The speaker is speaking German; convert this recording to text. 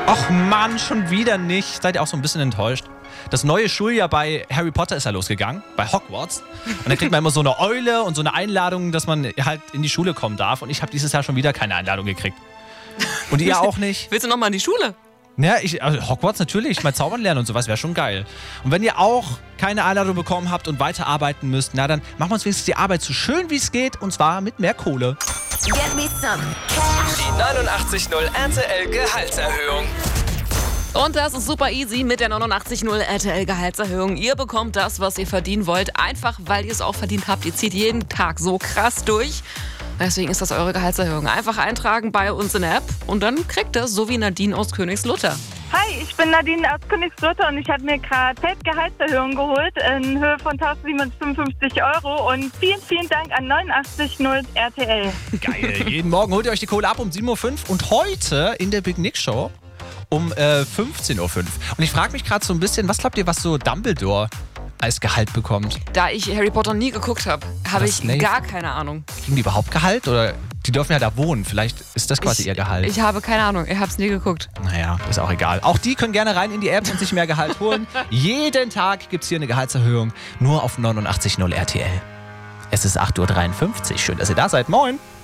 Ach Mann, schon wieder nicht. Seid ihr auch so ein bisschen enttäuscht? Das neue Schuljahr bei Harry Potter ist ja losgegangen, bei Hogwarts. Und da kriegt man immer so eine Eule und so eine Einladung, dass man halt in die Schule kommen darf. Und ich habe dieses Jahr schon wieder keine Einladung gekriegt. Und ihr auch nicht? Willst du nochmal in die Schule? Ja, also Hogwarts natürlich, mal zaubern lernen und sowas wäre schon geil. Und wenn ihr auch keine Einladung bekommen habt und weiterarbeiten müsst, na dann machen wir uns wenigstens die Arbeit so schön wie es geht und zwar mit mehr Kohle. Get me some cash. Die 89.0 RTL Gehaltserhöhung. Und das ist super easy mit der 89.0 RTL Gehaltserhöhung. Ihr bekommt das, was ihr verdienen wollt, einfach weil ihr es auch verdient habt. Ihr zieht jeden Tag so krass durch. Deswegen ist das eure Gehaltserhöhung. Einfach eintragen bei uns in der App und dann kriegt ihr so wie Nadine aus Königslutter. Hi, ich bin Nadine aus Königslutter und ich habe mir gerade Gehaltserhöhung geholt in Höhe von 1.755 € und vielen, vielen Dank an 89.0 RTL. Geil, jeden Morgen holt ihr euch die Kohle ab um 7.05 Uhr und heute in der Big Nick Show um 15.05 Uhr. Und ich frage mich gerade so ein bisschen, was glaubt ihr, was so Dumbledore als Gehalt bekommt? Da ich Harry Potter nie geguckt habe, habe ich gar keine Ahnung. Kriegen die überhaupt Gehalt oder die dürfen ja da wohnen? Vielleicht ist das quasi ihr Gehalt. Ich habe keine Ahnung, ich habe es nie geguckt. Naja, ist auch egal. Auch die können gerne rein in die App und sich mehr Gehalt holen. Jeden Tag gibt es hier eine Gehaltserhöhung, nur auf 89.0 RTL. Es ist 8.53 Uhr. Schön, dass ihr da seid. Moin!